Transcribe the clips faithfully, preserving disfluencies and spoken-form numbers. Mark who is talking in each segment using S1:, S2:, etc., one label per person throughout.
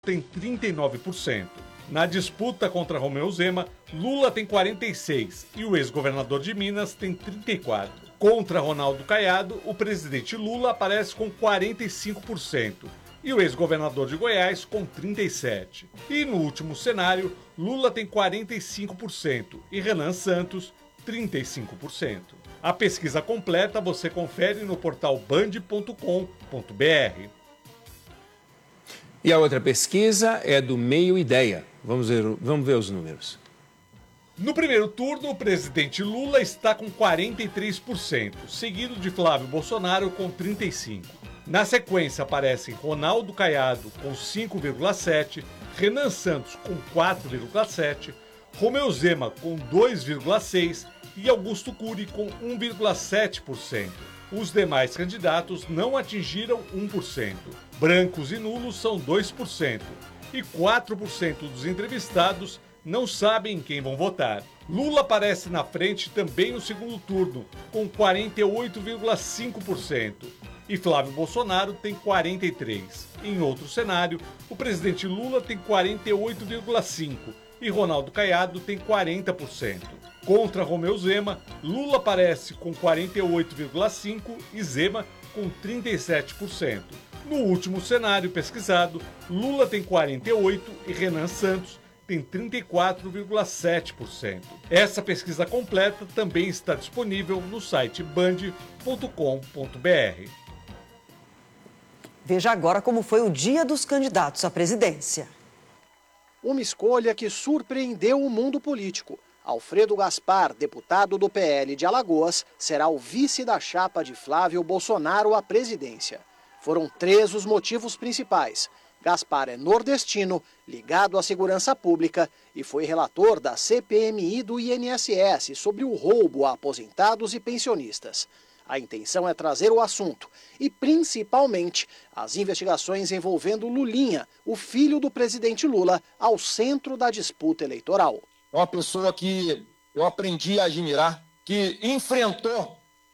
S1: tem trinta e nove por cento. Na disputa contra Romeu Zema, Lula tem quarenta e seis por cento e o ex-governador de Minas tem trinta e quatro por cento. Contra Ronaldo Caiado, o presidente Lula aparece com quarenta e cinco por cento e o ex-governador de Goiás com trinta e sete por cento. E no último cenário, Lula tem quarenta e cinco por cento e Renan Santos trinta e cinco por cento. A pesquisa completa você confere no portal band ponto com ponto br.
S2: E a outra pesquisa é do Meio Ideia. Vamos ver, vamos ver os números.
S1: No primeiro turno, o presidente Lula está com quarenta e três por cento, seguido de Flávio Bolsonaro com trinta e cinco por cento. Na sequência aparecem Ronaldo Caiado com cinco vírgula sete por cento, Renan Santos com quatro vírgula sete por cento, Romeu Zema com dois vírgula seis por cento e Augusto Cury com um vírgula sete por cento. Os demais candidatos não atingiram um por cento. Brancos e nulos são dois por cento. E quatro por cento dos entrevistados não sabem em quem vão votar. Lula aparece na frente também no segundo turno, com quarenta e oito vírgula cinco por cento. E Flávio Bolsonaro tem quarenta e três por cento. Em outro cenário, o presidente Lula tem quarenta e oito vírgula cinco por cento e Ronaldo Caiado tem quarenta por cento. Contra Romeu Zema, Lula aparece com quarenta e oito vírgula cinco por cento e Zema com trinta e sete por cento. No último cenário pesquisado, Lula tem quarenta e oito por cento e Renan Santos tem trinta e quatro vírgula sete por cento. Essa pesquisa completa também está disponível no site band ponto com ponto br.
S3: Veja agora como foi o dia dos candidatos à presidência.
S4: Uma escolha que surpreendeu o mundo político. Alfredo Gaspar, deputado do P L de Alagoas, será o vice da chapa de Flávio Bolsonaro à presidência. Foram três os motivos principais. Gaspar é nordestino, ligado à segurança pública e foi relator da C P M I do I N S S sobre o roubo a aposentados e pensionistas. A intenção é trazer o assunto e, principalmente, as investigações envolvendo Lulinha, o filho do presidente Lula, ao centro da disputa eleitoral.
S5: É uma pessoa que eu aprendi a admirar, que enfrentou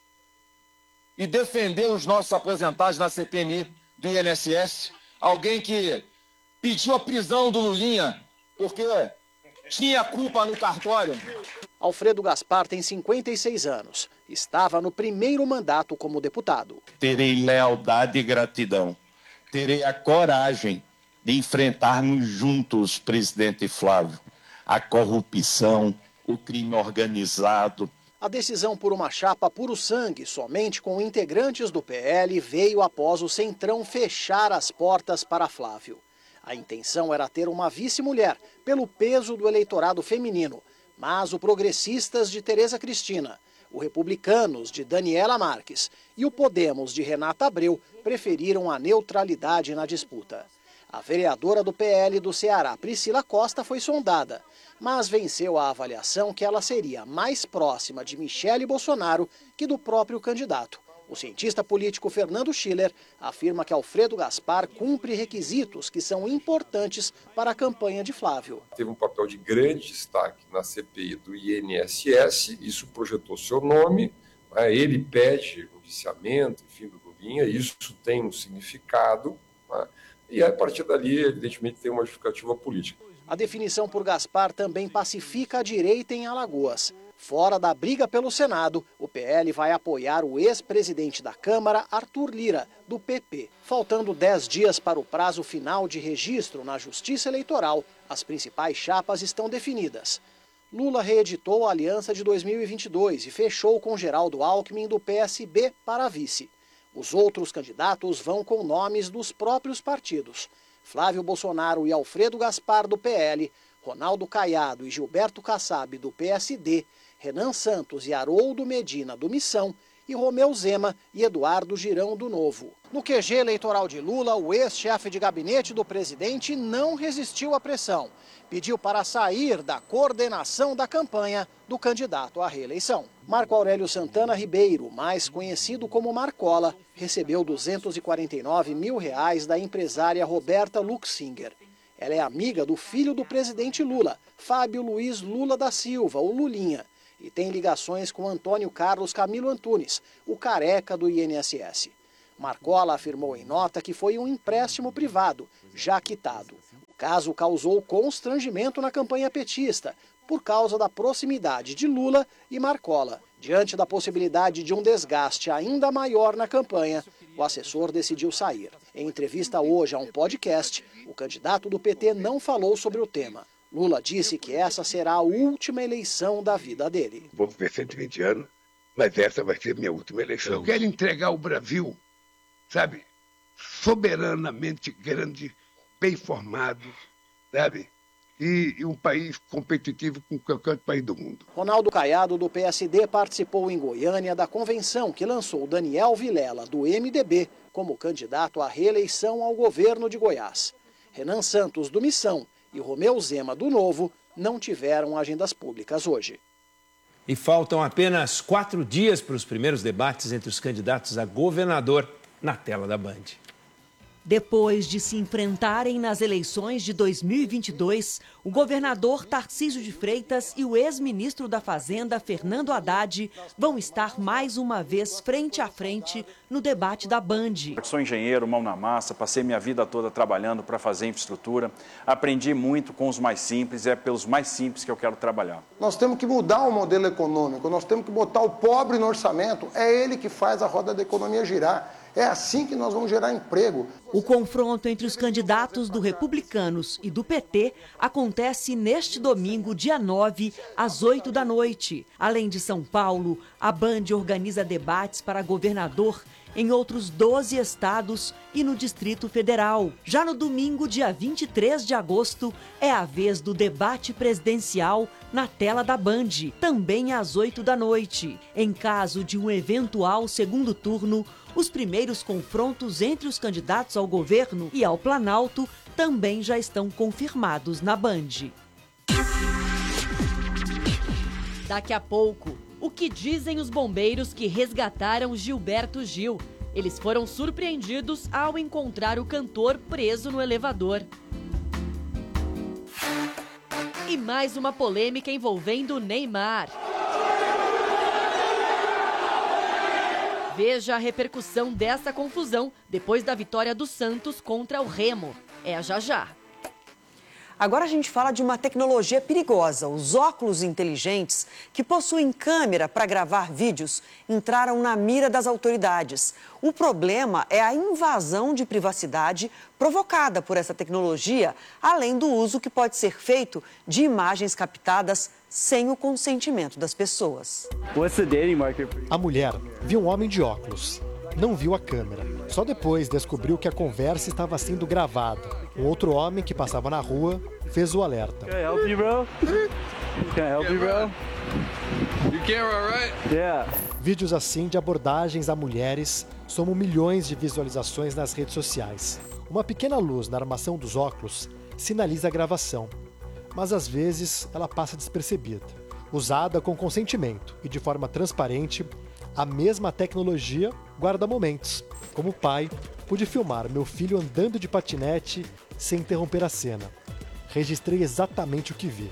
S5: e defendeu os nossos aposentados na C P M I do I N S S. Alguém que pediu a prisão do Lulinha porque tinha culpa no cartório.
S4: Alfredo Gaspar tem cinquenta e seis anos. Estava no primeiro mandato como deputado.
S6: Terei lealdade e gratidão. Terei a coragem de enfrentarmos juntos, presidente Flávio, a corrupção, o crime organizado.
S4: A decisão por uma chapa puro sangue, somente com integrantes do P L, veio após o Centrão fechar as portas para Flávio. A intenção era ter uma vice-mulher, pelo peso do eleitorado feminino. Mas o Progressistas de Tereza Cristina, o Republicanos de Daniela Marques e o Podemos de Renata Abreu preferiram a neutralidade na disputa. A vereadora do P L do Ceará, Priscila Costa, foi sondada, mas venceu a avaliação que ela seria mais próxima de Michele Bolsonaro que do próprio candidato. O cientista político Fernando Schiller afirma que Alfredo Gaspar cumpre requisitos que são importantes para a campanha de Flávio.
S7: Teve um papel de grande destaque na C P I do I N S S, isso projetou seu nome, né? Ele pede o viciamento, enfim, do Lulinha, isso tem um significado, né? E a partir dali, evidentemente, tem uma justificativa política.
S4: A definição por Gaspar também pacifica a direita em Alagoas. Fora da briga pelo Senado, o P L vai apoiar o ex-presidente da Câmara, Arthur Lira, do P P. Faltando dez dias para o prazo final de registro na Justiça Eleitoral, as principais chapas estão definidas. Lula reeditou a aliança de dois mil e vinte e dois e fechou com Geraldo Alckmin do P S B para vice. Os outros candidatos vão com nomes dos próprios partidos. Flávio Bolsonaro e Alfredo Gaspar do P L, Ronaldo Caiado e Gilberto Kassab do P S D, Renan Santos e Haroldo Medina do Missão e Romeu Zema e Eduardo Girão do Novo. No Q G eleitoral de Lula, o ex-chefe de gabinete do presidente não resistiu à pressão. Pediu para sair da coordenação da campanha do candidato à reeleição. Marco Aurélio Santana Ribeiro, mais conhecido como Marcola, recebeu duzentos e quarenta e nove mil reais da empresária Roberta Luxinger. Ela é amiga do filho do presidente Lula, Fábio Luiz Lula da Silva, o Lulinha, e tem ligações com Antônio Carlos Camilo Antunes, o careca do I N S S. Marcola afirmou em nota que foi um empréstimo privado, já quitado. caso causou constrangimento na campanha petista, por causa da proximidade de Lula e Marcola. Diante da possibilidade de um desgaste ainda maior na campanha, o assessor decidiu sair. Em entrevista hoje a um podcast, o candidato do P T não falou sobre o tema. Lula disse que essa será a última eleição da vida dele.
S8: Vou viver cento e vinte anos, mas essa vai ser minha última eleição. Eu quero entregar o Brasil, sabe, soberanamente grande, bem formado, sabe? E, e um país competitivo com qualquer outro país do mundo.
S4: Ronaldo Caiado, do P S D, participou em Goiânia da convenção que lançou Daniel Vilela, do M D B, como candidato à reeleição ao governo de Goiás. Renan Santos, do Missão, e Romeu Zema, do Novo, não tiveram agendas públicas hoje.
S2: E faltam apenas quatro dias para os primeiros debates entre os candidatos a governador na tela da Band.
S9: Depois de se enfrentarem nas eleições de dois mil e vinte e dois, o governador Tarcísio de Freitas e o ex-ministro da Fazenda, Fernando Haddad, vão estar mais uma vez frente a frente no debate da Band.
S10: Eu sou engenheiro, mão na massa, passei minha vida toda trabalhando para fazer infraestrutura. Aprendi muito com os mais simples, é pelos mais simples que eu quero trabalhar.
S11: Nós temos que mudar o modelo econômico, nós temos que botar o pobre no orçamento. É ele que faz a roda da economia girar. É assim que nós vamos gerar emprego.
S9: O confronto entre os candidatos do Republicanos e do P T acontece neste domingo, dia nove, às oito da noite. Além de São Paulo, a Band organiza debates para governador em outros doze estados e no Distrito Federal. Já no domingo, dia vinte e três de agosto, é a vez do debate presidencial na tela da Band, também às oito da noite. Em caso de um eventual segundo turno, os primeiros confrontos entre os candidatos ao governo e ao Planalto também já estão confirmados na Band. Daqui a pouco, o que dizem os bombeiros que resgataram Gilberto Gil? Eles foram surpreendidos ao encontrar o cantor preso no elevador. E mais uma polêmica envolvendo Neymar. Veja a repercussão dessa confusão depois da vitória do Santos contra o Remo. É já já.
S3: Agora a gente fala de uma tecnologia perigosa. Os óculos inteligentes, que possuem câmera para gravar vídeos, entraram na mira das autoridades. O problema é a invasão de privacidade provocada por essa tecnologia, além do uso que pode ser feito de imagens captadas sem o consentimento das pessoas.
S12: A mulher viu um homem de óculos. Não viu a câmera. Só depois descobriu que a conversa estava sendo gravada. Um outro homem que passava na rua fez o alerta.
S13: Can I help you, bro? Can I help you, bro? Your camera, right? Yeah.
S12: Vídeos assim de abordagens a mulheres somam milhões de visualizações nas redes sociais. Uma pequena luz na armação dos óculos sinaliza a gravação, mas às vezes ela passa despercebida. Usada com consentimento e de forma transparente, a mesma tecnologia guarda momentos. Como pai, pude filmar meu filho andando de patinete sem interromper a cena. Registrei exatamente o que vi.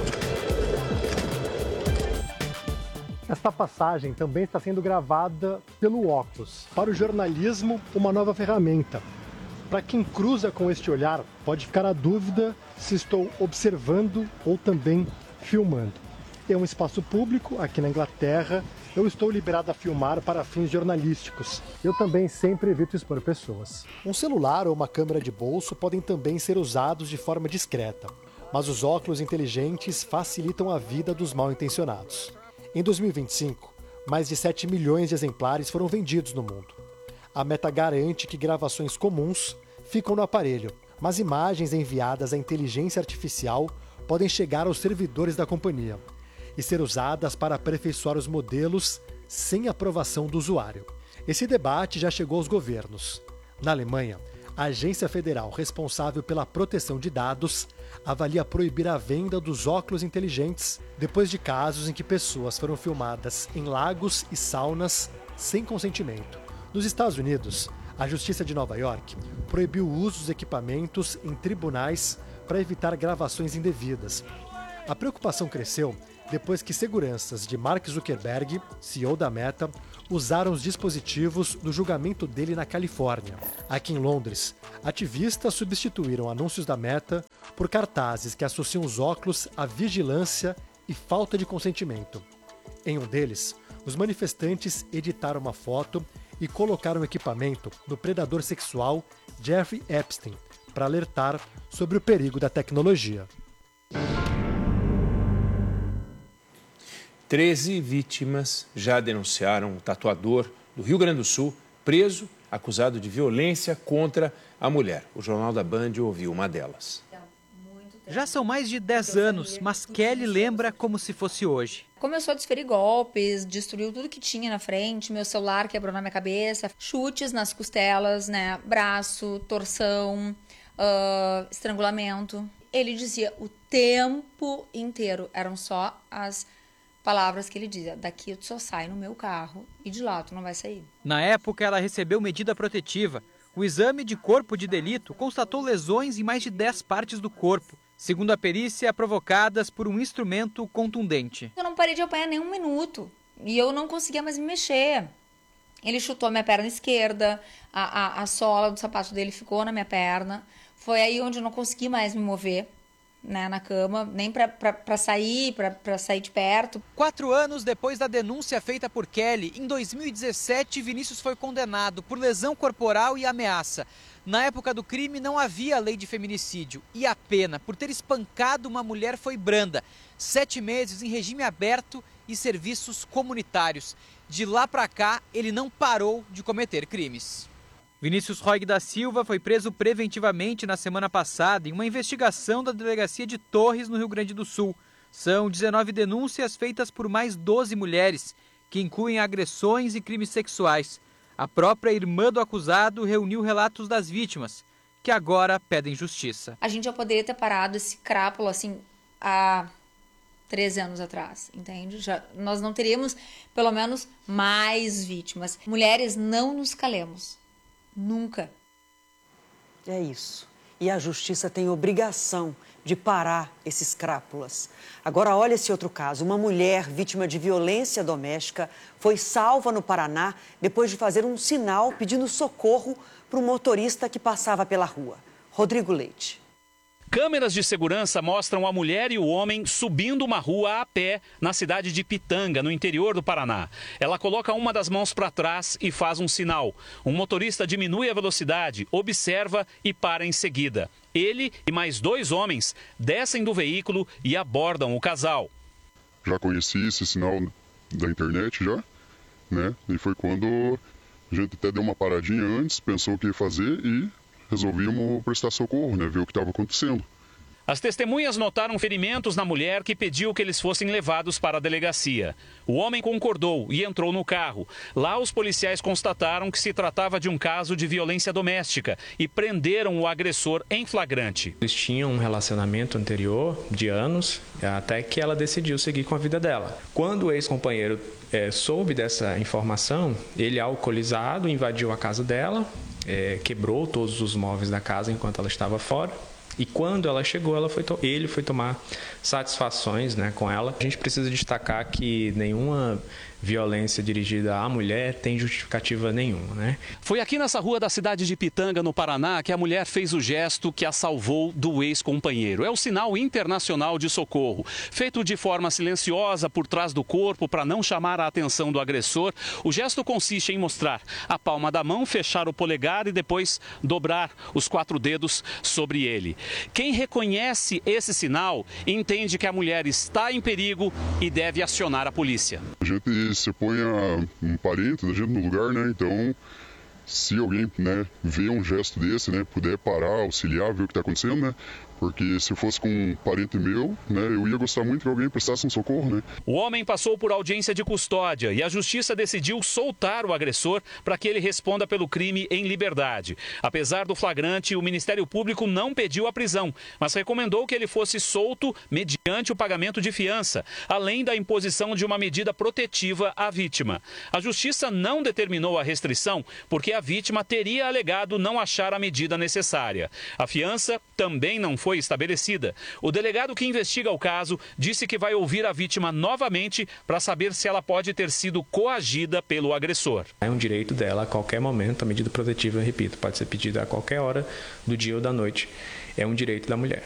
S12: Esta passagem também está sendo gravada pelo óculos. Para o jornalismo, uma nova ferramenta. Para quem cruza com este olhar, pode ficar a dúvida se estou observando ou também filmando. É um espaço público aqui na Inglaterra. Eu estou liberado a filmar para fins jornalísticos. Eu também sempre evito expor pessoas. Um celular ou uma câmera de bolso podem também ser usados de forma discreta, mas os óculos inteligentes facilitam a vida dos mal-intencionados. Em dois mil e vinte e cinco, mais de sete milhões de exemplares foram vendidos no mundo. A Meta garante que gravações comuns ficam no aparelho, mas imagens enviadas à inteligência artificial podem chegar aos servidores da companhia e ser usadas para aperfeiçoar os modelos sem aprovação do usuário. Esse debate já chegou aos governos. Na Alemanha, a agência federal responsável pela proteção de dados avalia proibir a venda dos óculos inteligentes depois de casos em que pessoas foram filmadas em lagos e saunas sem consentimento. Nos Estados Unidos, a Justiça de Nova York proibiu o uso dos equipamentos em tribunais para evitar gravações indevidas. A preocupação cresceu depois que seguranças de Mark Zuckerberg, C E O da Meta, usaram os dispositivos do julgamento dele na Califórnia. Aqui em Londres, ativistas substituíram anúncios da Meta por cartazes que associam os óculos à vigilância e falta de consentimento. Em um deles, os manifestantes editaram uma foto e colocaram o equipamento no predador sexual Jeffrey Epstein para alertar sobre o perigo da tecnologia.
S2: Treze vítimas já denunciaram o tatuador do Rio Grande do Sul, preso, acusado de violência contra a mulher. O Jornal da Band ouviu uma delas.
S14: Já são mais de dez anos, mas Kelly lembra como se fosse hoje.
S15: Começou a desferir golpes, destruiu tudo que tinha na frente, meu celular quebrou na minha cabeça, chutes nas costelas, né, braço, torção, uh, estrangulamento. Ele dizia o tempo inteiro, eram só as palavras que ele dizia: daqui tu só sai no meu carro e de lá tu não vai sair.
S14: Na época, ela recebeu medida protetiva. O exame de corpo de delito constatou lesões em mais de dez partes do corpo, segundo a perícia, provocadas por um instrumento contundente.
S15: Eu não parei de apanhar nem um minuto e eu não conseguia mais me mexer. Ele chutou minha perna esquerda, a, a, a sola do sapato dele ficou na minha perna. Foi aí onde eu não consegui mais me mover, né, na cama, nem para sair, para sair de perto.
S14: Quatro anos depois da denúncia feita por Kelly, em dois mil e dezessete, Vinícius foi condenado por lesão corporal e ameaça. Na época do crime não havia lei de feminicídio e a pena por ter espancado uma mulher foi branda. Sete meses em regime aberto e serviços comunitários. De lá para cá, ele não parou de cometer crimes. Vinícius Roig da Silva foi preso preventivamente na semana passada em uma investigação da delegacia de Torres, no Rio Grande do Sul. São dezenove denúncias feitas por mais doze mulheres, que incluem agressões e crimes sexuais. A própria irmã do acusado reuniu relatos das vítimas, que agora pedem justiça.
S15: A gente já poderia ter parado esse crápulo assim há treze anos atrás, entende? Já, nós não teríamos pelo menos mais vítimas. Mulheres, não nos calemos. Nunca.
S3: É isso. E a justiça tem obrigação de parar esses crápulas. Agora, olha esse outro caso. Uma mulher vítima de violência doméstica foi salva no Paraná depois de fazer um sinal pedindo socorro para um motorista que passava pela rua. Rodrigo Leite.
S16: Câmeras de segurança mostram a mulher e o homem subindo uma rua a pé na cidade de Pitanga, no interior do Paraná. Ela coloca uma das mãos para trás e faz um sinal. Um motorista diminui a velocidade, observa e para em seguida. Ele e mais dois homens descem do veículo e abordam o casal.
S17: Já conheci esse sinal da internet já, né? E foi quando a gente até deu uma paradinha antes, pensou o que ia fazer e resolvimos prestar socorro, né? Ver o que estava acontecendo.
S16: As testemunhas notaram ferimentos na mulher que pediu que eles fossem levados para a delegacia. O homem concordou e entrou no carro. Lá, os policiais constataram que se tratava de um caso de violência doméstica e prenderam o agressor em flagrante.
S18: Eles tinham um relacionamento anterior de anos, até que ela decidiu seguir com a vida dela. Quando o ex-companheiro é, soube dessa informação, ele, alcoolizado, invadiu a casa dela, é, quebrou todos os móveis da casa enquanto ela estava fora. E quando ela chegou, ela foi ele foi tomar satisfações, né, com ela. A gente precisa destacar que nenhuma violência dirigida à mulher tem justificativa nenhuma, né?
S16: Foi aqui nessa rua da cidade de Pitanga, no Paraná, que a mulher fez o gesto que a salvou do ex-companheiro. É o sinal internacional de socorro. Feito de forma silenciosa por trás do corpo para não chamar a atenção do agressor, o gesto consiste em mostrar a palma da mão, fechar o polegar e depois dobrar os quatro dedos sobre ele. Quem reconhece esse sinal entende que a mulher está em perigo e deve acionar a polícia.
S17: A gente se põe a um parente da gente no lugar, né? Então, se alguém, né, vê um gesto desse, né, puder parar, auxiliar, ver o que está acontecendo, né? Porque se fosse com um parente meu, né, eu ia gostar muito que alguém prestasse um socorro, né?
S16: O homem passou por audiência de custódia e a justiça decidiu soltar o agressor para que ele responda pelo crime em liberdade. Apesar do flagrante, o Ministério Público não pediu a prisão, mas recomendou que ele fosse solto mediante o pagamento de fiança, além da imposição de uma medida protetiva à vítima. A justiça não determinou a restrição porque a vítima teria alegado não achar a medida necessária. A fiança também não foi estabelecida. O delegado que investiga o caso disse que vai ouvir a vítima novamente para saber se ela pode ter sido coagida pelo agressor.
S18: É um direito dela a qualquer momento, a medida protetiva, eu repito, pode ser pedida a qualquer hora do dia ou da noite. É um direito da mulher.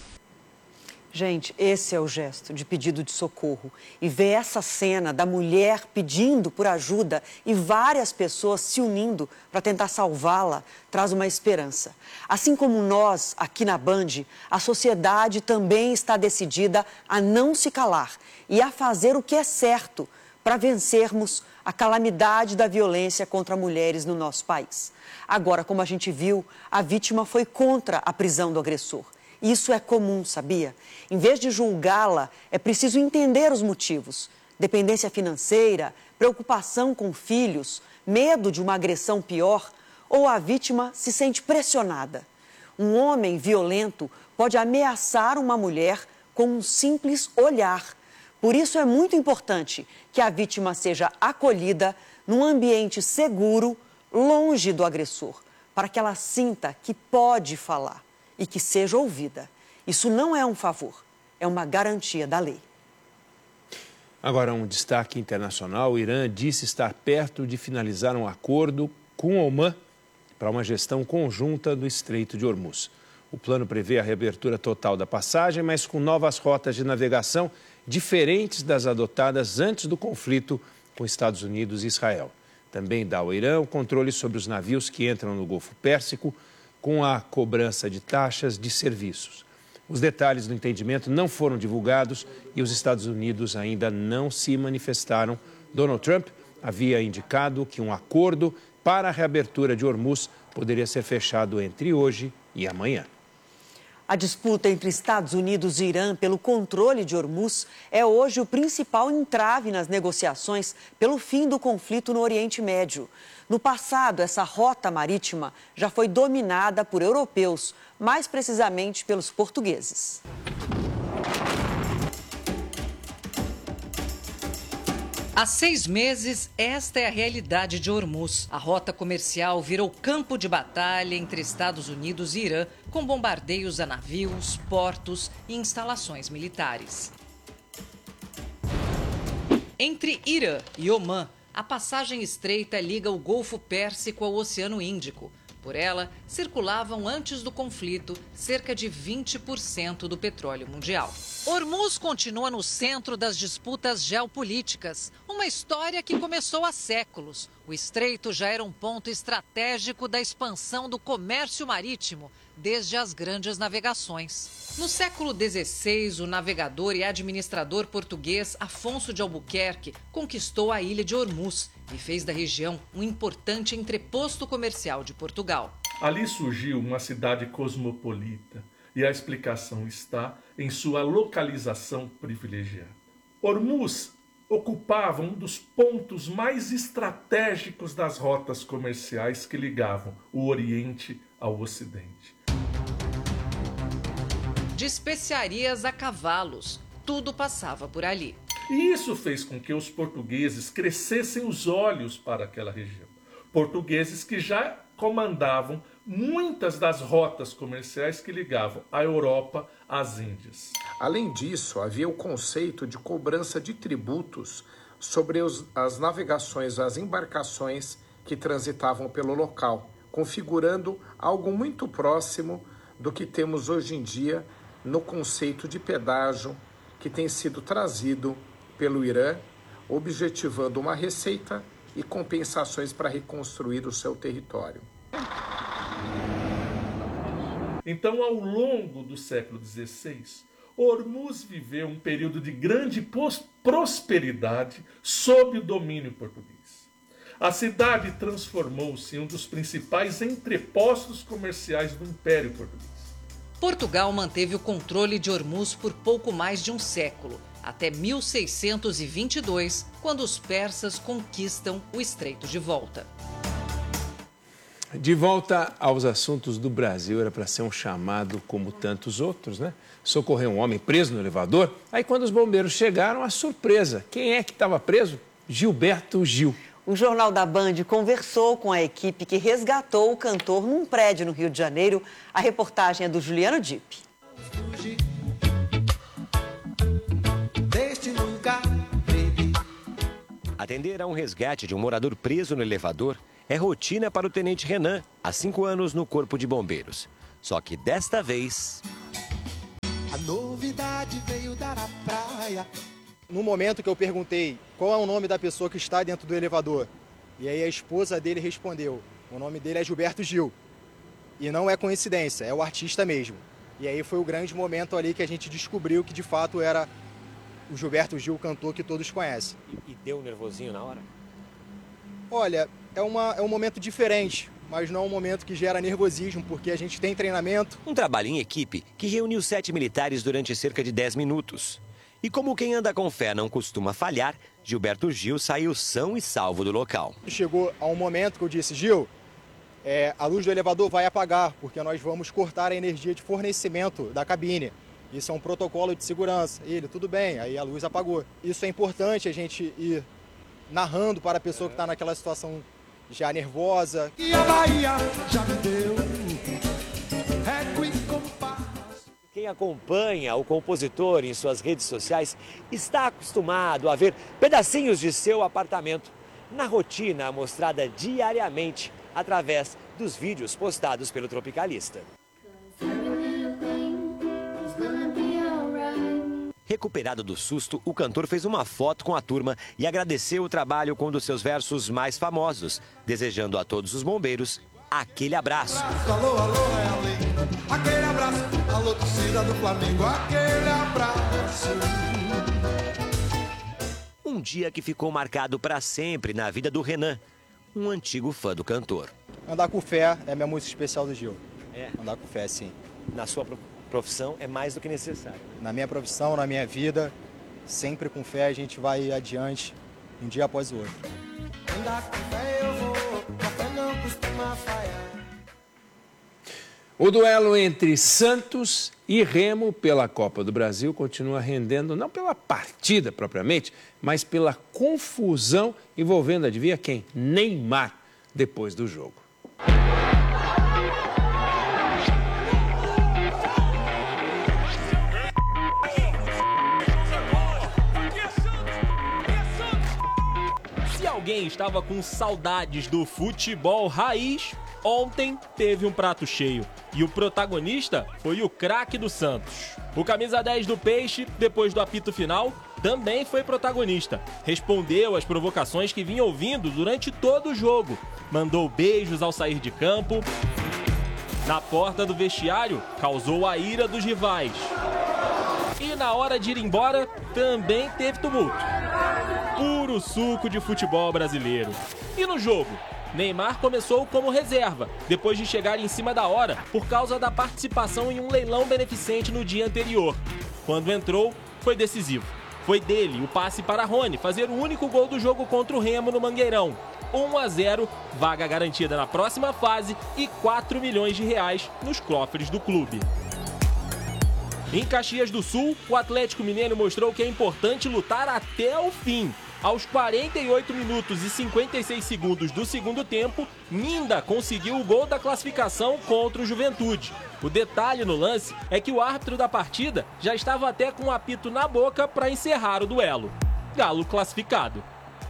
S3: Gente, esse é o gesto de pedido de socorro. E ver essa cena da mulher pedindo por ajuda e várias pessoas se unindo para tentar salvá-la traz uma esperança. Assim como nós, aqui na Band, a sociedade também está decidida a não se calar e a fazer o que é certo para vencermos a calamidade da violência contra mulheres no nosso país. Agora, como a gente viu, a vítima foi contra a prisão do agressor. Isso é comum, sabia? Em vez de julgá-la, é preciso entender os motivos. Dependência financeira, preocupação com filhos, medo de uma agressão pior, ou a vítima se sente pressionada. Um homem violento pode ameaçar uma mulher com um simples olhar. Por isso é muito importante que a vítima seja acolhida num ambiente seguro, longe do agressor, para que ela sinta que pode falar e que seja ouvida. Isso não é um favor, é uma garantia da lei.
S2: Agora, um destaque internacional. O Irã disse estar perto de finalizar um acordo com Omã para uma gestão conjunta do Estreito de Hormuz. O plano prevê a reabertura total da passagem, mas com novas rotas de navegação diferentes das adotadas antes do conflito com Estados Unidos e Israel. Também dá ao Irã o controle sobre os navios que entram no Golfo Pérsico, com a cobrança de taxas de serviços. Os detalhes do entendimento não foram divulgados e os Estados Unidos ainda não se manifestaram. Donald Trump havia indicado que um acordo para a reabertura de Hormuz poderia ser fechado entre hoje e amanhã.
S3: A disputa entre Estados Unidos e Irã pelo controle de Hormuz é hoje o principal entrave nas negociações pelo fim do conflito no Oriente Médio. No passado, essa rota marítima já foi dominada por europeus, mais precisamente pelos portugueses.
S19: Há seis meses, esta é a realidade de Hormuz. A rota comercial virou campo de batalha entre Estados Unidos e Irã, com bombardeios a navios, portos e instalações militares. Entre Irã e Omã, a passagem estreita liga o Golfo Pérsico ao Oceano Índico. Por ela, circulavam antes do conflito cerca de vinte por cento do petróleo mundial. Hormuz continua no centro das disputas geopolíticas, uma história que começou há séculos. O estreito já era um ponto estratégico da expansão do comércio marítimo, desde as grandes navegações. No século dezesseis, o navegador e administrador português Afonso de Albuquerque conquistou a ilha de Hormuz e fez da região um importante entreposto comercial de Portugal.
S20: Ali surgiu uma cidade cosmopolita e a explicação está em sua localização privilegiada. Hormuz ocupava um dos pontos mais estratégicos das rotas comerciais que ligavam o Oriente ao Ocidente.
S19: De especiarias a cavalos, tudo passava por ali.
S20: E isso fez com que os portugueses crescessem os olhos para aquela região. Portugueses que já comandavam muitas das rotas comerciais que ligavam a Europa às Índias.
S21: Além disso, havia o conceito de cobrança de tributos sobre os, as navegações, as embarcações que transitavam pelo local, configurando algo muito próximo do que temos hoje em dia no conceito de pedágio que tem sido trazido pelo Irã, objetivando uma receita e compensações para reconstruir o seu território.
S20: Então, ao longo do século dezesseis, Hormuz viveu um período de grande prosperidade sob o domínio português. A cidade transformou-se em um dos principais entrepostos comerciais do Império Português.
S19: Portugal manteve o controle de Hormuz por pouco mais de um século, até mil seiscentos e vinte e dois, quando os persas conquistam o Estreito de volta.
S2: De volta aos assuntos do Brasil, era para ser um chamado como tantos outros, né? Socorrer um homem preso no elevador. Aí quando os bombeiros chegaram, a surpresa. Quem é que estava preso? Gilberto Gil.
S3: O Jornal da Band conversou com a equipe que resgatou o cantor num prédio no Rio de Janeiro. A reportagem é do Juliano Dipp.
S1: Atender a um resgate de um morador preso no elevador é rotina para o tenente Renan, há cinco anos no Corpo de Bombeiros. Só que desta vez...
S22: A novidade veio dar a praia.
S23: No momento que eu perguntei qual é o nome da pessoa que está dentro do elevador, e aí a esposa dele respondeu, o nome dele é Gilberto Gil. E não é coincidência, é o artista mesmo. E aí foi o grande momento ali que a gente descobriu que de fato era o Gilberto Gil, o cantor que todos conhecem.
S1: E deu um nervosinho na hora?
S23: Olha, é, uma, é um momento diferente, mas não um momento que gera nervosismo, porque a gente tem treinamento.
S1: Um trabalho em equipe que reuniu sete militares durante cerca de dez minutos. E como quem anda com fé não costuma falhar, Gilberto Gil saiu são e salvo do local.
S23: Chegou a um momento que eu disse, Gil, é, a luz do elevador vai apagar, porque nós vamos cortar a energia de fornecimento da cabine. Isso é um protocolo de segurança. Ele, tudo bem, aí a luz apagou. Isso é importante a gente ir narrando para a pessoa que está naquela situação já nervosa.
S22: E a Bahia já me deu
S1: Quem acompanha o compositor em suas redes sociais está acostumado a ver pedacinhos de seu apartamento na rotina mostrada diariamente através dos vídeos postados pelo tropicalista. Recuperado do susto, o cantor fez uma foto com a turma e agradeceu o trabalho com um dos seus versos mais famosos, desejando a todos os bombeiros aquele abraço.
S22: Alô, alô, é ali. Aquele abraço, alô, torcida do Flamengo, aquele abraço.
S1: Um dia que ficou marcado para sempre na vida do Renan, um antigo fã do cantor.
S23: Andar com fé é a minha música especial do Gil.
S1: É?
S23: Andar com fé, sim.
S1: Na sua profissão é mais do que necessário.
S23: Na minha profissão, na minha vida, sempre com fé a gente vai adiante, um dia após o outro.
S22: Andar com fé eu vou, a fé não costuma falhar.
S2: O duelo entre Santos e Remo pela Copa do Brasil continua rendendo, não pela partida propriamente, mas pela confusão envolvendo, adivinha quem? Neymar, depois do jogo.
S24: Se alguém estava com saudades do futebol raiz, ontem teve um prato cheio. E o protagonista foi o craque do Santos. O camisa dez do Peixe, depois do apito final, também foi protagonista. Respondeu às provocações que vinha ouvindo durante todo o jogo. Mandou beijos ao sair de campo. Na porta do vestiário, causou a ira dos rivais. E na hora de ir embora, também teve tumulto. Puro suco de futebol brasileiro. E no jogo? Neymar começou como reserva, depois de chegar em cima da hora por causa da participação em um leilão beneficente no dia anterior. Quando entrou, foi decisivo. Foi dele o passe para Rony fazer o único gol do jogo contra o Remo no Mangueirão. um a zero, vaga garantida na próxima fase e quatro milhões de reais nos cofres do clube. Em Caxias do Sul, o Atlético Mineiro mostrou que é importante lutar até o fim. Aos quarenta e oito minutos e cinquenta e seis segundos do segundo tempo, Minda conseguiu o gol da classificação contra o Juventude. O detalhe no lance é que o árbitro da partida já estava até com um apito na boca para encerrar o duelo. Galo classificado.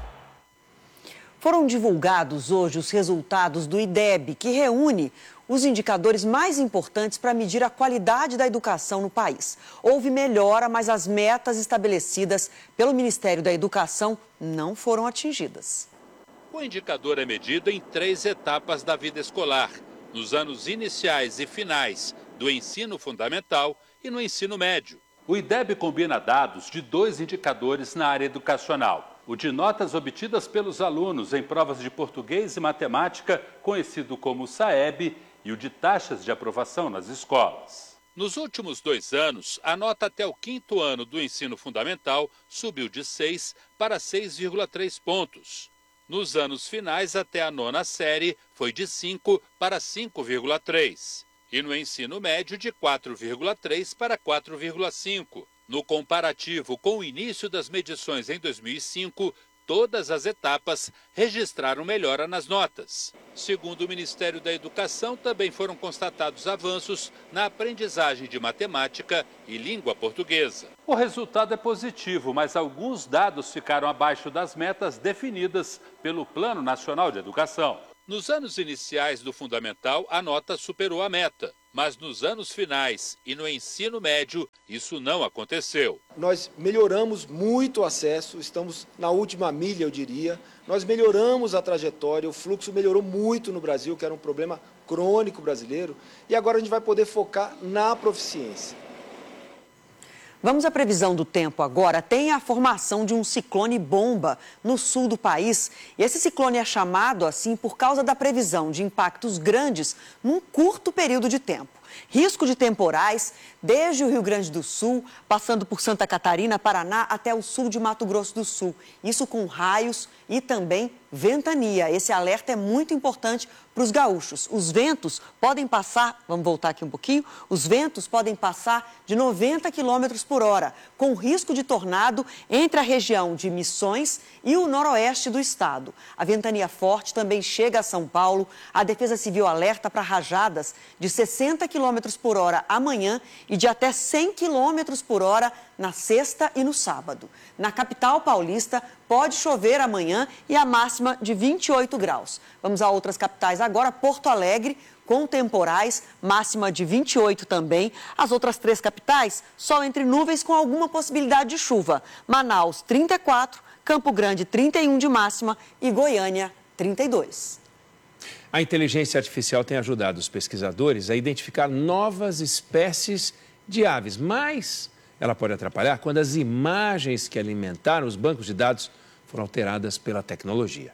S3: Foram divulgados hoje os resultados do I D E B, que reúne os indicadores mais importantes para medir a qualidade da educação no país. Houve melhora, mas as metas estabelecidas pelo Ministério da Educação não foram atingidas.
S25: O indicador é medido em três etapas da vida escolar, nos anos iniciais e finais do ensino fundamental e no ensino médio. O I D E B combina dados de dois indicadores na área educacional. O de notas obtidas pelos alunos em provas de português e matemática, conhecido como SAEB, e o de taxas de aprovação nas escolas. Nos últimos dois anos, a nota até o quinto ano do ensino fundamental subiu de seis para seis vírgula três pontos. Nos anos finais, até a nona série, foi de cinco para cinco vírgula três. E no ensino médio, de quatro vírgula três para quatro vírgula cinco. No comparativo com o início das medições em dois mil e cinco, todas as etapas registraram melhora nas notas. Segundo o Ministério da Educação, também foram constatados avanços na aprendizagem de matemática e língua portuguesa. O resultado é positivo, mas alguns dados ficaram abaixo das metas definidas pelo Plano Nacional de Educação. Nos anos iniciais do fundamental, a nota superou a meta, mas nos anos finais e no ensino médio, isso não aconteceu.
S4: Nós melhoramos muito o acesso, estamos na última milha, eu diria. Nós melhoramos a trajetória, o fluxo melhorou muito no Brasil, que era um problema crônico brasileiro, e agora a gente vai poder focar na proficiência.
S3: Vamos à previsão do tempo agora. Tem a formação de um ciclone bomba no sul do país. E esse ciclone é chamado assim por causa da previsão de impactos grandes num curto período de tempo. Risco de temporais desde o Rio Grande do Sul, passando por Santa Catarina, Paraná, até o sul de Mato Grosso do Sul. Isso com raios e também ventania. Esse alerta é muito importante para os gaúchos. Os ventos podem passar, vamos voltar aqui um pouquinho, os ventos podem passar de noventa quilômetros por hora, com risco de tornado entre a região de Missões e o noroeste do estado. A ventania forte também chega a São Paulo. A Defesa Civil alerta para rajadas de sessenta quilômetros por hora amanhã e de até cem quilômetros por hora na sexta e no sábado. Na capital paulista, pode chover amanhã e a máxima de vinte e oito graus. Vamos a outras capitais agora. Porto Alegre, com temporais, máxima de vinte e oito também. As outras três capitais, sol entre nuvens com alguma possibilidade de chuva. Manaus, trinta e quatro, Campo Grande, trinta e um de máxima e Goiânia, trinta e dois.
S2: A inteligência artificial tem ajudado os pesquisadores a identificar novas espécies de aves, mas ela pode atrapalhar quando as imagens que alimentaram os bancos de dados foram alteradas pela tecnologia.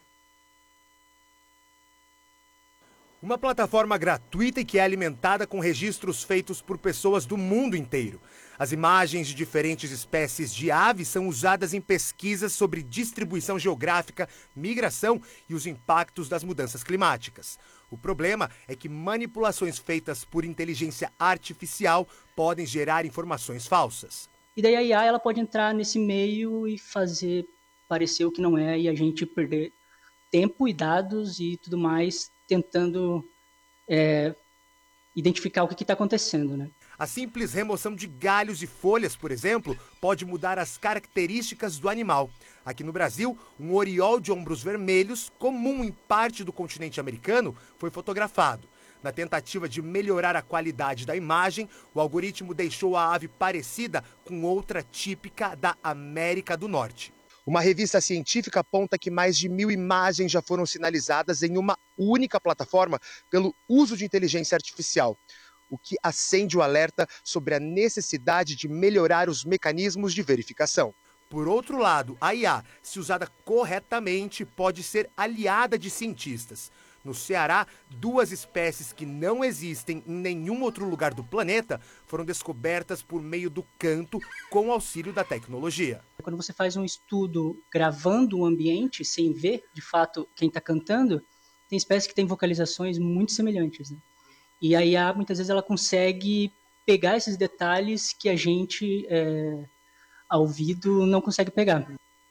S5: Uma plataforma gratuita e que é alimentada com registros feitos por pessoas do mundo inteiro. As imagens de diferentes espécies de aves são usadas em pesquisas sobre distribuição geográfica, migração e os impactos das mudanças climáticas. O problema é que manipulações feitas por inteligência artificial podem gerar informações falsas.
S6: E daí a I A ela pode entrar nesse meio e fazer parecer o que não é e a gente perder tempo e dados e tudo mais tentando é, identificar o que está acontecendo, né?
S5: A simples remoção de galhos e folhas, por exemplo, pode mudar as características do animal. Aqui no Brasil, um oriol de ombros vermelhos, comum em parte do continente americano, foi fotografado. Na tentativa de melhorar a qualidade da imagem, o algoritmo deixou a ave parecida com outra típica da América do Norte. Uma revista científica aponta que mais de mil imagens já foram sinalizadas em uma única plataforma pelo uso de inteligência artificial, o que acende o alerta sobre a necessidade de melhorar os mecanismos de verificação. Por outro lado, a I A, se usada corretamente, pode ser aliada de cientistas. No Ceará, duas espécies que não existem em nenhum outro lugar do planeta foram descobertas por meio do canto com o auxílio da tecnologia.
S6: Quando você faz um estudo gravando o ambiente, sem ver, de fato, quem está cantando, tem espécies que têm vocalizações muito semelhantes, né? E a I A, muitas vezes, ela consegue pegar esses detalhes que a gente, é, ao ouvido, não consegue pegar.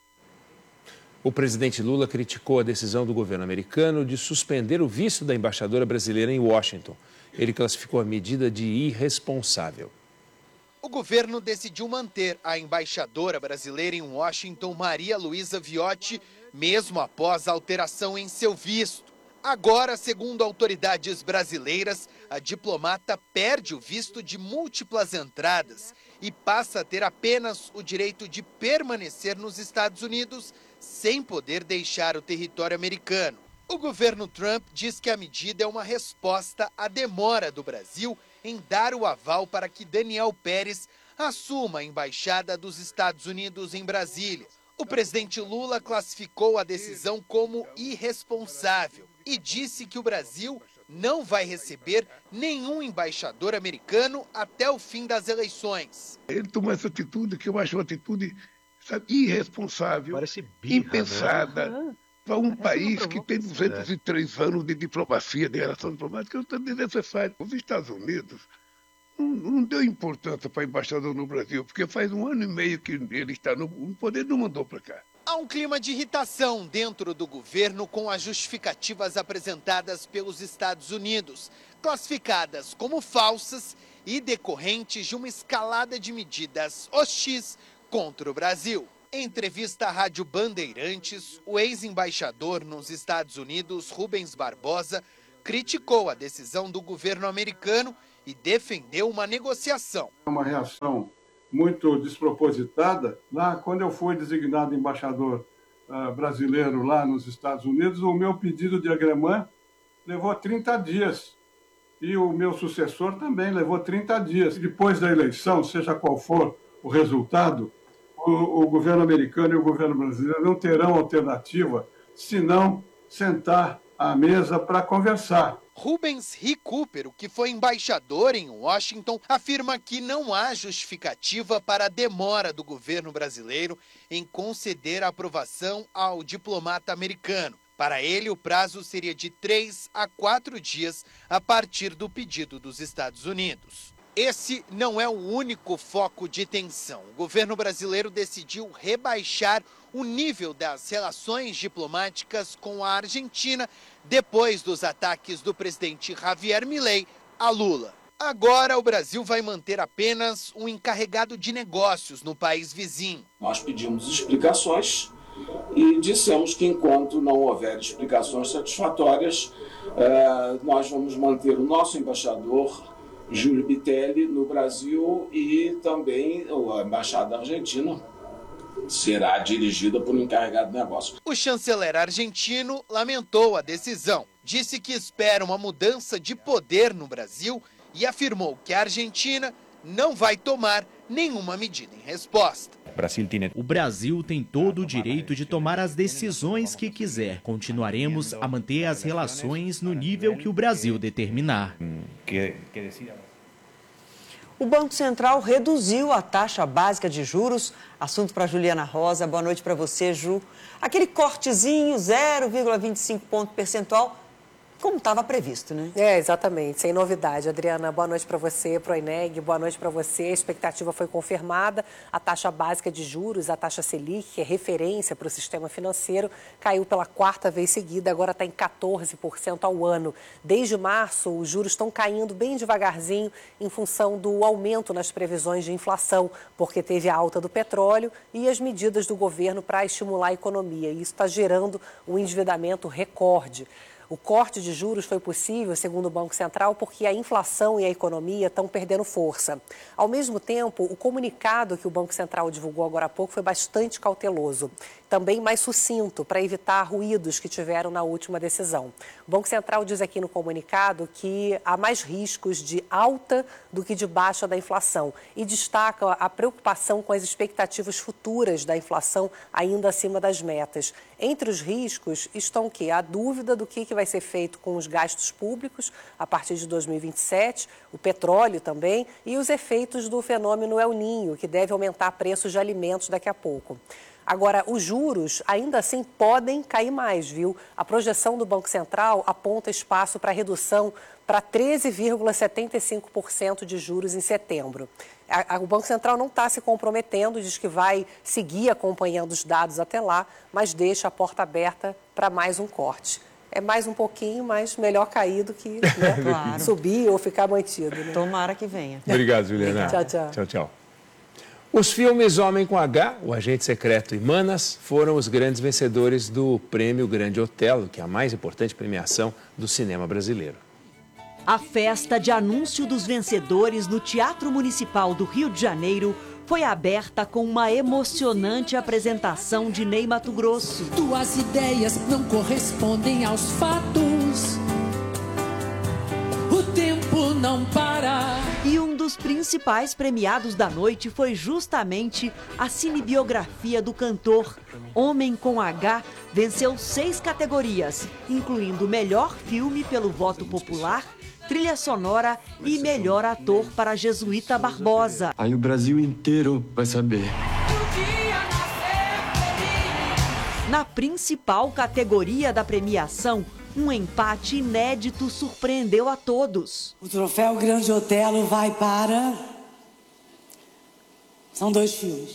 S2: O presidente Lula criticou a decisão do governo americano de suspender o visto da embaixadora brasileira em Washington. Ele classificou a medida de irresponsável.
S7: O governo decidiu manter a embaixadora brasileira em Washington, Maria Luísa Viotti, mesmo após a alteração em seu visto. Agora, segundo autoridades brasileiras, a diplomata perde o visto de múltiplas entradas e passa a ter apenas o direito de permanecer nos Estados Unidos sem poder deixar o território americano. O governo Trump diz que a medida é uma resposta à demora do Brasil em dar o aval para que Daniel Pérez assuma a embaixada dos Estados Unidos em Brasília. O presidente Lula classificou a decisão como irresponsável e disse que o Brasil não vai receber nenhum embaixador americano até o fim das eleições.
S8: Ele tomou essa atitude que eu acho uma atitude, sabe, irresponsável, birra, impensada, né? Para um Parece país que tem duzentos e três anos de diplomacia, de relação diplomática, é desnecessário. Os Estados Unidos não, não deu importância para embaixador no Brasil, porque faz um ano e meio que ele está no, no poder, não mandou para cá.
S7: Há um clima de irritação dentro do governo com as justificativas apresentadas pelos Estados Unidos, classificadas como falsas e decorrentes de uma escalada de medidas hostis contra o Brasil. Em entrevista à Rádio Bandeirantes, o ex-embaixador nos Estados Unidos, Rubens Barbosa, criticou a decisão do governo americano e defendeu uma negociação.
S9: É uma reação muito despropositada. Lá, quando eu fui designado embaixador uh, brasileiro lá nos Estados Unidos, o meu pedido de agremã levou trinta dias. E o meu sucessor também levou trinta dias. Depois da eleição, seja qual for o resultado, o, o governo americano e o governo brasileiro não terão alternativa senão sentar à mesa para conversar.
S7: Rubens Recupero, que foi embaixador em Washington, afirma que não há justificativa para a demora do governo brasileiro em conceder a aprovação ao diplomata americano. Para ele, o prazo seria de três a quatro dias a partir do pedido dos Estados Unidos. Esse não é o único foco de tensão. O governo brasileiro decidiu rebaixar o nível das relações diplomáticas com a Argentina depois dos ataques do presidente Javier Milei a Lula. Agora o Brasil vai manter apenas um encarregado de negócios no país vizinho.
S10: Nós pedimos explicações e dissemos que enquanto não houver explicações satisfatórias, eh, nós vamos manter o nosso embaixador Júlio Bitelli no Brasil e também a embaixada argentina será dirigida por um encarregado de negócio.
S7: O chanceler argentino lamentou a decisão, disse que espera uma mudança de poder no Brasil e afirmou que a Argentina não vai tomar nenhuma medida em resposta.
S11: O Brasil tem todo o direito de tomar as decisões que quiser. Continuaremos a manter as relações no nível que o Brasil determinar.
S3: O Banco Central reduziu a taxa básica de juros. Assunto para Juliana Rosa. Boa noite para você, Ju. Aquele cortezinho, zero vírgula vinte e cinco ponto percentual, como estava previsto, né?
S12: É, exatamente, sem novidade. Adriana, boa noite para você, para o Eneg, boa noite para você. A expectativa foi confirmada. A taxa básica de juros, a taxa Selic, que é referência para o sistema financeiro, caiu pela quarta vez seguida, agora está em quatorze por cento ao ano. Desde março, os juros estão caindo bem devagarzinho em função do aumento nas previsões de inflação, porque teve a alta do petróleo e as medidas do governo para estimular a economia. E isso está gerando um endividamento recorde. O corte de juros foi possível, segundo o Banco Central, porque a inflação e a economia estão perdendo força. Ao mesmo tempo, o comunicado que o Banco Central divulgou agora há pouco foi bastante cauteloso, também mais sucinto, para evitar ruídos que tiveram na última decisão. O Banco Central diz aqui no comunicado que há mais riscos de alta do que de baixa da inflação e destaca a preocupação com as expectativas futuras da inflação ainda acima das metas. Entre os riscos estão o quê? A dúvida do que vai ser feito com os gastos públicos a partir de dois mil e vinte e sete, o petróleo também e os efeitos do fenômeno El Niño, que deve aumentar preços de alimentos daqui a pouco. Agora, os juros ainda assim podem cair mais, viu? A projeção do Banco Central aponta espaço para redução para treze vírgula setenta e cinco por cento de juros em setembro. A, a, o Banco Central não está se comprometendo, diz que vai seguir acompanhando os dados até lá, mas deixa a porta aberta para mais um corte. É mais um pouquinho, mas melhor cair do que né, claro. subir ou ficar mantido. Né?
S3: Tomara que venha.
S2: Obrigado, Juliana.
S12: Tchau, tchau.
S2: Tchau, tchau. Os filmes Homem com H, O Agente Secreto e Manas foram os grandes vencedores do Prêmio Grande Otelo, que é a mais importante premiação do cinema brasileiro.
S13: A festa de anúncio dos vencedores no Teatro Municipal do Rio de Janeiro foi aberta com uma emocionante apresentação de Ney Matogrosso.
S26: Tuas ideias não correspondem aos fatos. O tempo não para.
S13: E um dos principais premiados da noite foi justamente a cinebiografia do cantor. Homem com H venceu seis categorias, incluindo melhor filme pelo voto popular, trilha sonora e melhor ator para Jesuíta Barbosa.
S27: Aí o Brasil inteiro vai saber.
S13: Na principal categoria da premiação, Um empate inédito surpreendeu a todos.
S14: O troféu Grande Otelo vai para... São dois filmes.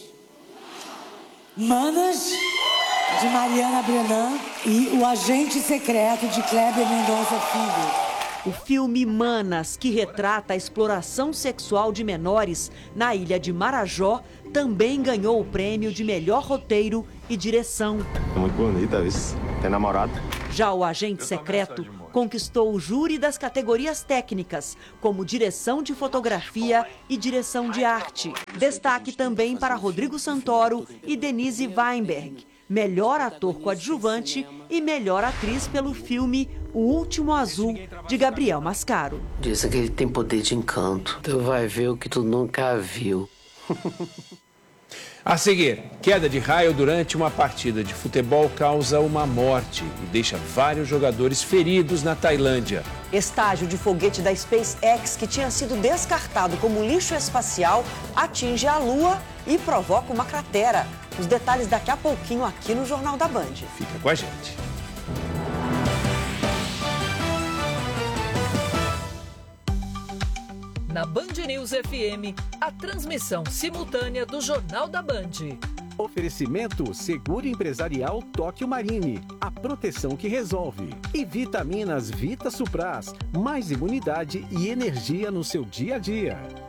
S14: Manas, de Mariana Brenan, e O Agente Secreto, de Kleber Mendonça Filho.
S13: O filme Manas, que retrata a exploração sexual de menores na ilha de Marajó, também ganhou o prêmio de melhor roteiro e direção.
S15: Muito bonita, isso. Tem namorado?
S13: Já O Agente Secreto conquistou o júri das categorias técnicas, como direção de fotografia e direção de arte. Destaque também para Rodrigo Santoro e Denise Weinberg, melhor ator coadjuvante e melhor atriz pelo filme O Último Azul, de Gabriel Mascaro.
S16: Diz que ele tem poder de encanto. Tu vai ver o que tu nunca viu.
S2: A seguir, queda de raio durante uma partida de futebol causa uma morte e deixa vários jogadores feridos na Tailândia.
S3: Estágio de foguete da SpaceX, que tinha sido descartado como lixo espacial, atinge a Lua e provoca uma cratera. Os detalhes daqui a pouquinho aqui no Jornal da Band.
S2: Fica com a gente.
S17: Na Band News F M, a transmissão simultânea do Jornal da Band.
S18: Oferecimento Seguro Empresarial Tóquio Marine, a proteção que resolve. E vitaminas Vita Supras, mais imunidade e energia no seu dia a dia.